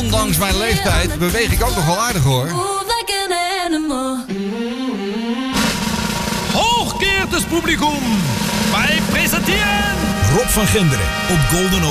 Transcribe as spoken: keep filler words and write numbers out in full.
ondanks mijn leeftijd beweeg ik ook nog wel aardig hoor. Hochgeehrtes Publikum, wij presenteren Rob van Genderen op Golden